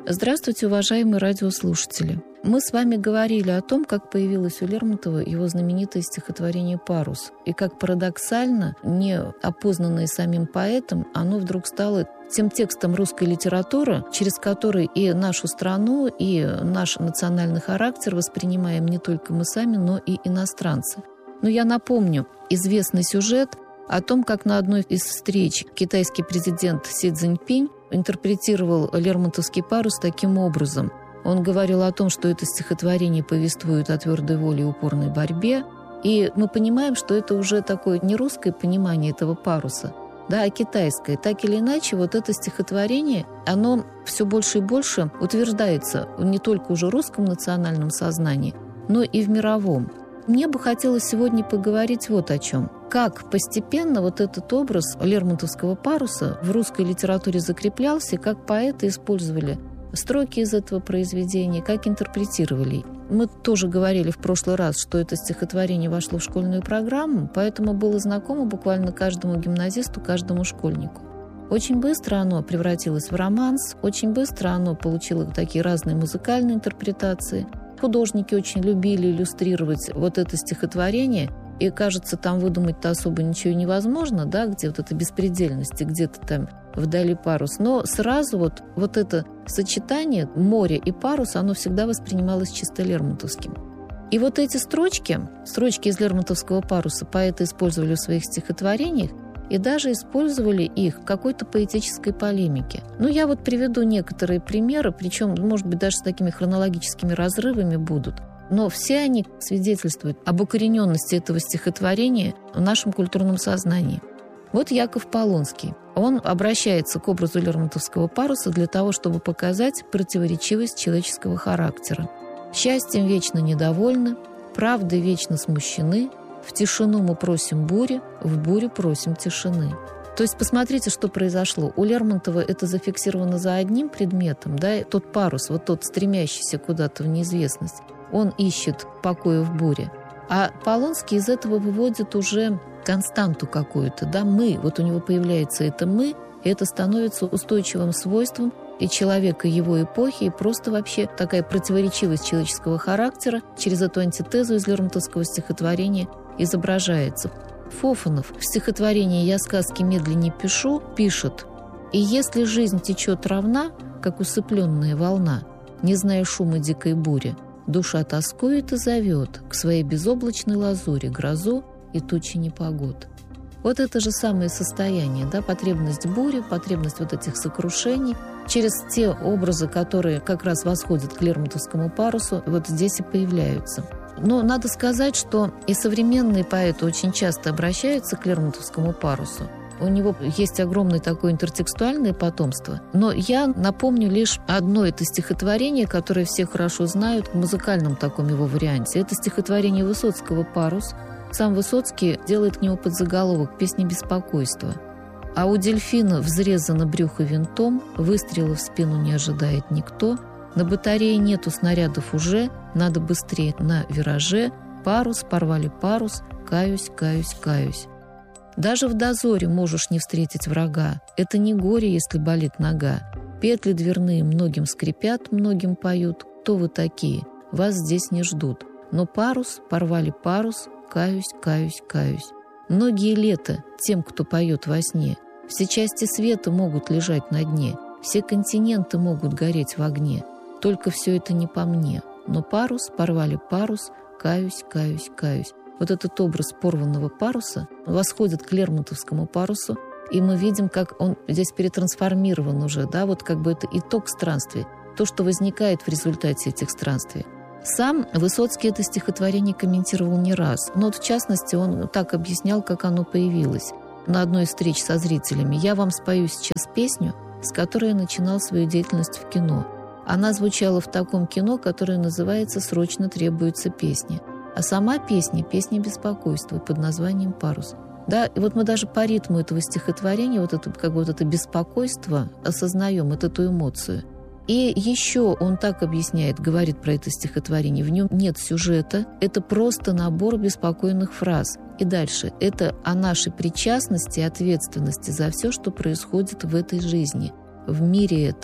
Здравствуйте, уважаемые радиослушатели. Мы с вами говорили о том, как появилось у Лермонтова его знаменитое стихотворение «Парус», и как парадоксально, не опознанное самим поэтом, оно вдруг стало тем текстом русской литературы, через который и нашу страну, и наш национальный характер воспринимаем не только мы сами, но и иностранцы. Но я напомню известный сюжет о том, как на одной из встреч китайский президент Си Цзиньпинь интерпретировал лермонтовский «Парус» таким образом. Он говорил о том, что это стихотворение повествует о твердой воле и упорной борьбе. И мы понимаем, что это уже такое не русское понимание этого паруса, да, а китайское. Так или иначе, вот это стихотворение, оно все больше и больше утверждается не только уже в русском национальном сознании, но и в мировом. Мне бы хотелось сегодня поговорить вот о чем. Как постепенно вот этот образ лермонтовского паруса в русской литературе закреплялся, и как поэты использовали строки из этого произведения, как интерпретировали. Мы тоже говорили в прошлый раз, что это стихотворение вошло в школьную программу, поэтому было знакомо буквально каждому гимназисту, каждому школьнику. Очень быстро оно превратилось в романс, очень быстро оно получило такие разные музыкальные интерпретации. Художники очень любили иллюстрировать вот это стихотворение, и, кажется, там выдумать-то особо ничего невозможно, да, где вот эта беспредельность, и где-то там вдали парус. Но сразу вот это сочетание моря и парус, оно всегда воспринималось чисто лермонтовским. И вот эти строчки из лермонтовского паруса поэты использовали в своих стихотворениях, и даже использовали их в какой-то поэтической полемике. Я вот приведу некоторые примеры, причем, может быть, даже с такими хронологическими разрывами будут. Но все они свидетельствуют об укорененности этого стихотворения в нашем культурном сознании. Вот Яков Полонский. Он обращается к образу лермонтовского паруса для того, чтобы показать противоречивость человеческого характера. «Счастьем вечно недовольны, правдой вечно смущены, в тишину мы просим бури, в бурю просим тишины». То есть посмотрите, что произошло. У Лермонтова это зафиксировано за одним предметом, да, тот парус, вот тот стремящийся куда-то в неизвестность. Он ищет покоя в буре. А Полонский из этого выводит уже константу какую-то, да, мы. Вот у него появляется это «мы», и это становится устойчивым свойством и человека, и его эпохи, и просто вообще такая противоречивость человеческого характера через эту антитезу из лермонтовского стихотворения изображается. Фофанов в стихотворении «Я сказки медленнее пишу» пишет: «И если жизнь течет равна, как усыпленная волна, не зная шума дикой бури, душа тоскует и зовет к своей безоблачной лазури грозу и тучи непогод». Вот это же самое состояние, да, потребность бури, потребность вот этих сокрушений через те образы, которые как раз восходят к лермонтовскому парусу, вот здесь и появляются. Но надо сказать, что и современные поэты очень часто обращаются к лермонтовскому парусу. У него есть огромное такое интертекстуальное потомство. Но я напомню лишь одно это стихотворение, которое все хорошо знают в музыкальном таком его варианте. Это стихотворение Высоцкого «Парус». Сам Высоцкий делает к нему подзаголовок «Песни беспокойства». «А у дельфина взрезано брюхо винтом, выстрела в спину не ожидает никто, на батарее нету снарядов уже, надо быстрее на вираже, парус, порвали парус, каюсь, каюсь, каюсь. Даже в дозоре можешь не встретить врага, это не горе, если болит нога. Петли дверные многим скрипят, многим поют, кто вы такие, вас здесь не ждут. Но парус, порвали парус, каюсь, каюсь, каюсь. Многие лета тем, кто поет во сне, все части света могут лежать на дне, все континенты могут гореть в огне. Только все это не по мне. Но парус, порвали парус, каюсь, каюсь, каюсь». Вот этот образ порванного паруса восходит к лермонтовскому парусу, и мы видим, как он здесь перетрансформирован уже, да, вот как бы это итог странствий, то, что возникает в результате этих странствий. Сам Высоцкий это стихотворение комментировал не раз, но вот в частности он так объяснял, как оно появилось. На одной из встреч со зрителями: «Я вам спою сейчас песню, с которой я начинал свою деятельность в кино. Она звучала в таком кино, которое называется «Срочно требуется песня». А сама песня – песня беспокойства под названием «Парус». Да, и вот мы даже по ритму этого стихотворения вот это, как бы вот это беспокойство осознаем, вот эту эмоцию. И еще он так объясняет, говорит про это стихотворение: в нем нет сюжета, это просто набор беспокойных фраз. И дальше – это о нашей причастности и ответственности за все, что происходит в этой жизни, в мире этом.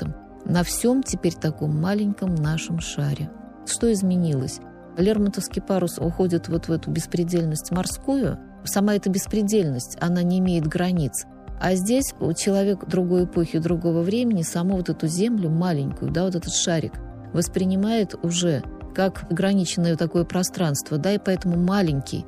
на всем теперь таком маленьком нашем шаре. Что изменилось? Лермонтовский парус уходит вот в эту беспредельность морскую. Сама эта беспредельность, она не имеет границ. А здесь человек другой эпохи, другого времени саму вот эту землю маленькую, да, вот этот шарик, воспринимает уже как ограниченное такое пространство, да, и поэтому маленький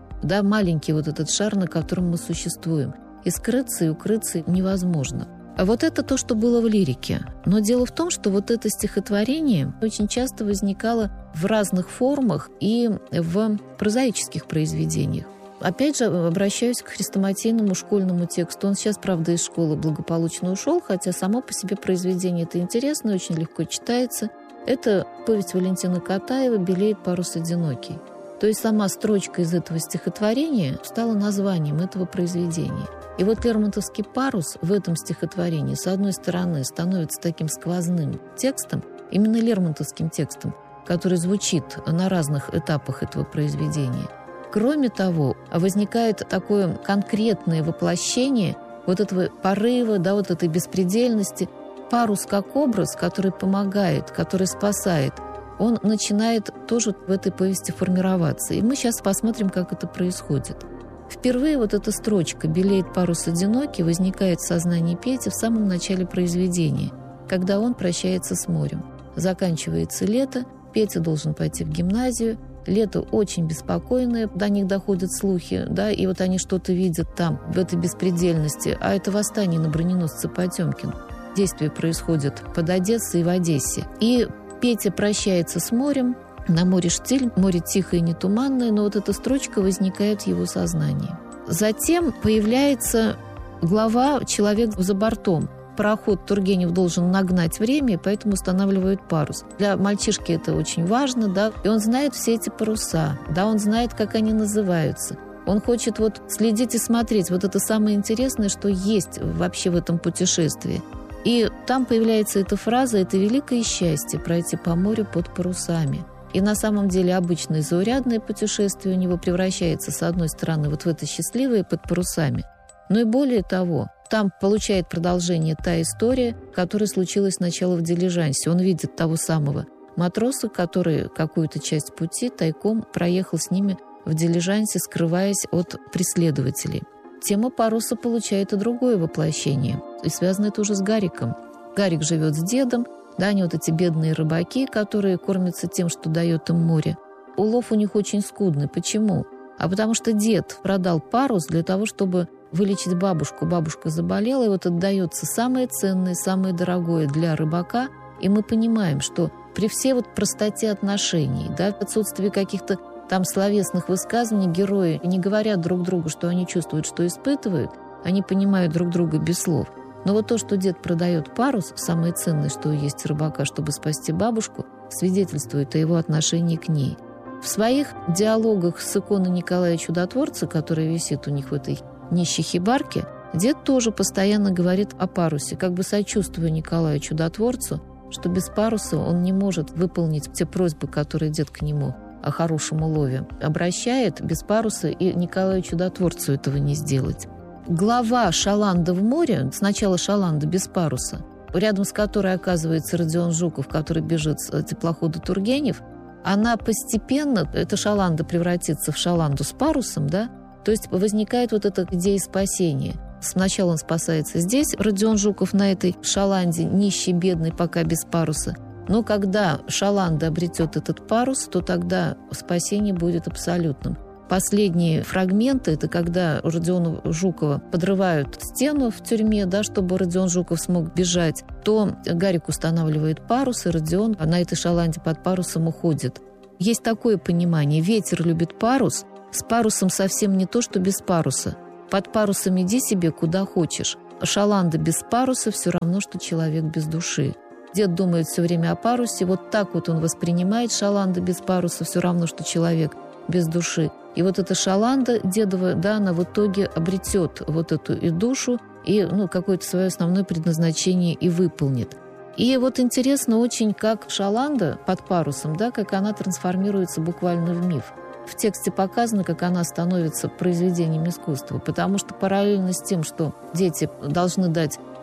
вот этот шар, на котором мы существуем. И скрыться, и укрыться невозможно. А вот это то, что было в лирике. Но дело в том, что вот это стихотворение очень часто возникало в разных формах и в прозаических произведениях. Опять же, обращаюсь к хрестоматийному школьному тексту. Он сейчас, правда, из школы благополучно ушел, хотя само по себе произведение это интересно, очень легко читается. Это повесть Валентина Катаева «Белеет парус одинокий». То есть сама строчка из этого стихотворения стала названием этого произведения. И вот лермонтовский парус в этом стихотворении, с одной стороны, становится таким сквозным текстом, именно лермонтовским текстом, который звучит на разных этапах этого произведения. Кроме того, возникает такое конкретное воплощение вот этого порыва, да, вот этой беспредельности. Парус как образ, который помогает, который спасает, он начинает тоже в этой повести формироваться. И мы сейчас посмотрим, как это происходит. Впервые вот эта строчка «Белеет парус одинокий» возникает в сознании Пети в самом начале произведения, когда он прощается с морем. Заканчивается лето, Петя должен пойти в гимназию. Лето очень беспокойное, до них доходят слухи, да, и вот они что-то видят там, в этой беспредельности. А это восстание на броненосце Потемкин. Действие происходит под Одессой и в Одессе. И Петя прощается с морем. На море штиль, море тихое и нетуманное, но вот эта строчка возникает в его сознании. Затем появляется глава «Человек за бортом». Пароход Тургенев должен нагнать время, и поэтому устанавливают парус. Для мальчишки это очень важно, да, и он знает все эти паруса, да, он знает, как они называются. Он хочет вот следить и смотреть. Вот это самое интересное, что есть вообще в этом путешествии. И там появляется эта фраза «Это великое счастье пройти по морю под парусами». И на самом деле обычное заурядное путешествие у него превращается, с одной стороны, вот в это счастливое под парусами. Но и более того, там получает продолжение та история, которая случилась сначала в дилижансе. Он видит того самого матроса, который какую-то часть пути тайком проехал с ними в дилижансе, скрываясь от преследователей. Тема паруса получает и другое воплощение. И связано это уже с Гариком. Гарик живет с дедом, да, они вот эти бедные рыбаки, которые кормятся тем, что дает им море. Улов у них очень скудный. Почему? А потому что дед продал парус для того, чтобы вылечить бабушку. Бабушка заболела, и вот отдается самое ценное, самое дорогое для рыбака. И мы понимаем, что при всей вот простоте отношений, да, в отсутствии каких-то там словесных высказываний, герои не говорят друг другу, что они чувствуют, что испытывают, они понимают друг друга без слов. Но вот то, что дед продает парус, самое ценное, что есть у рыбака, чтобы спасти бабушку, свидетельствует о его отношении к ней. В своих диалогах с иконой Николая Чудотворца, которая висит у них в этой нищей хибарке, дед тоже постоянно говорит о парусе, как бы сочувствуя Николаю Чудотворцу, что без паруса он не может выполнить те просьбы, которые дед к нему о хорошем улове обращает. Без паруса и Николаю Чудотворцу этого не сделать. Глава «Шаланда в море», сначала «Шаланда» без паруса, рядом с которой оказывается Родион Жуков, который бежит с теплохода Тургенев, она постепенно, эта «Шаланда» превратится в «Шаланду» с парусом, да? То есть возникает вот эта идея спасения. Сначала он спасается здесь, Родион Жуков на этой «Шаланде», нищий, бедный, пока без паруса. Но когда «Шаланда» обретет этот парус, то тогда спасение будет абсолютным. Последние фрагменты – это когда у Родиона Жукова подрывают стену в тюрьме, да, чтобы Родион Жуков смог бежать, то Гарик устанавливает парус, и Родион на этой «Шаланде» под парусом уходит. Есть такое понимание – ветер любит парус, с парусом совсем не то, что без паруса. Под парусом иди себе куда хочешь. «Шаланда» без паруса все равно, что человек без души. Дед думает все время о парусе, вот так вот он воспринимает «Шаланда» без паруса все равно, что человек без души. И вот эта «Шаланда» дедова, да, она в итоге обретет вот эту и душу, и какое-то свое основное предназначение и выполнит. И вот интересно очень, как «Шаланда» под парусом, да, как она трансформируется буквально в миф. В тексте показано, как она становится произведением искусства, потому что параллельно с тем, что дети должны дать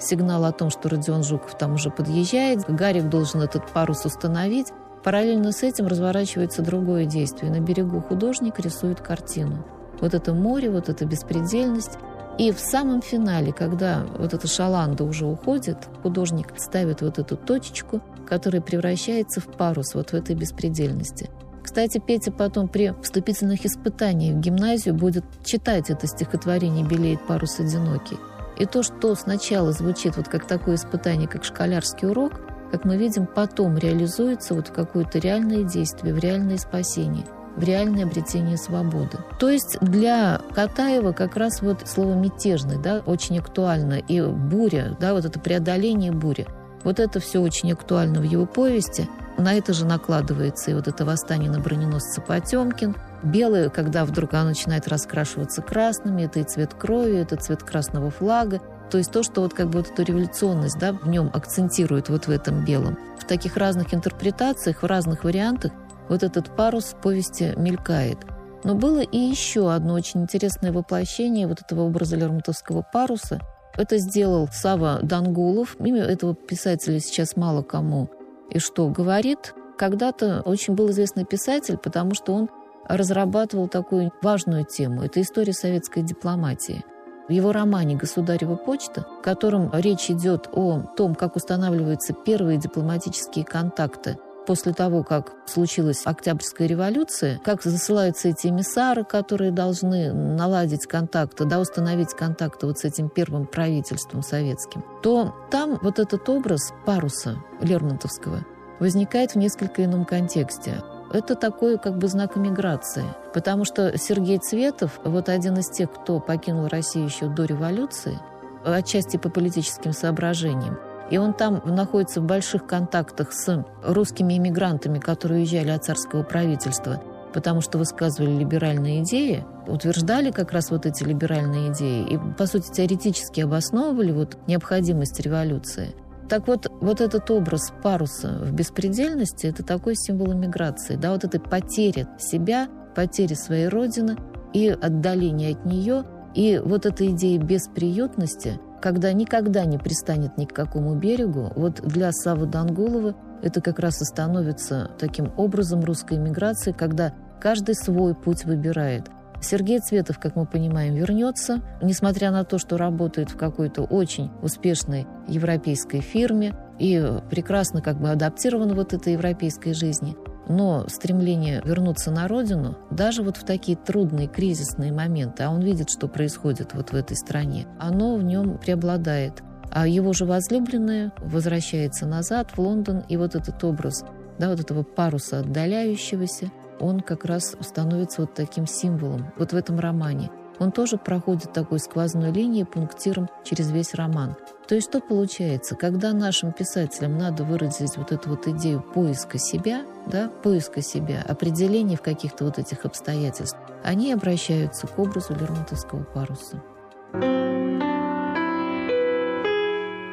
сигнал о том, что Родион Жуков там уже подъезжает, Гарик должен этот парус установить. Параллельно с этим разворачивается другое действие. На берегу художник рисует картину. Вот это море, вот эта беспредельность. И в самом финале, когда вот эта шаланда уже уходит, художник ставит вот эту точечку, которая превращается в парус вот в этой беспредельности. Кстати, Петя потом при вступительных испытаниях в гимназию будет читать это стихотворение «Белеет парус одинокий». И то, что сначала звучит вот как такое испытание, как школярский урок, как мы видим, потом реализуется вот в какое-то реальное действие, в реальное спасение, в реальное обретение свободы. То есть для Катаева как раз вот слово «мятежный», да, очень актуально, и буря, да, вот это преодоление бури. Вот это все очень актуально в его повести. На это же накладывается и вот это восстание на броненосце Потемкин. Белое, когда вдруг оно начинает раскрашиваться красными, это и цвет крови, это цвет красного флага. То есть то, что вот как бы вот эту революционность, да, в нем акцентирует вот в этом белом. В таких разных интерпретациях, в разных вариантах вот этот парус в повести мелькает. Но было и еще одно очень интересное воплощение вот этого образа лермонтовского паруса. Это сделал Сава Дангулов. Имя этого писателя сейчас мало кому и что говорит. Когда-то очень был известный писатель, потому что он разрабатывал такую важную тему. Это история советской дипломатии. В его романе «Государева почта», в котором речь идет о том, как устанавливаются первые дипломатические контакты после того, как случилась Октябрьская революция, как засылаются эти эмиссары, которые должны наладить контакты, да, установить контакты вот с этим первым правительством советским, то там вот этот образ паруса лермонтовского возникает в несколько ином контексте. Это такой как бы знак эмиграции, потому что Сергей Цветов, вот один из тех, кто покинул Россию еще до революции, отчасти по политическим соображениям, и он там находится в больших контактах с русскими эмигрантами, которые уезжали от царского правительства, потому что высказывали либеральные идеи, утверждали как раз вот эти либеральные идеи и, по сути, теоретически обосновывали вот необходимость революции. Так вот, вот этот образ паруса в беспредельности – это такой символ эмиграции, да, вот этой потери себя, потери своей родины и отдаления от нее, и вот эта идея бесприютности, когда никогда не пристанет ни к какому берегу, вот для Савы Дангулова это как раз и становится таким образом русской эмиграции, когда каждый свой путь выбирает. Сергей Цветов, как мы понимаем, вернется, несмотря на то, что работает в какой-то очень успешной европейской фирме и прекрасно как бы адаптирован вот этой европейской жизни. Но стремление вернуться на родину, даже вот в такие трудные, кризисные моменты, а он видит, что происходит вот в этой стране, оно в нем преобладает. А его же возлюбленная возвращается назад в Лондон, и вот этот образ, да, вот этого паруса отдаляющегося, он как раз становится вот таким символом вот в этом романе. Он тоже проходит такой сквозной линией, пунктиром через весь роман. То есть что получается? Когда нашим писателям надо выразить вот эту вот идею поиска себя, да, поиска себя, определения в каких-то вот этих обстоятельствах, они обращаются к образу лермонтовского паруса.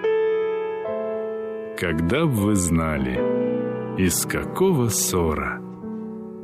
Когда б вы знали, из какого ссора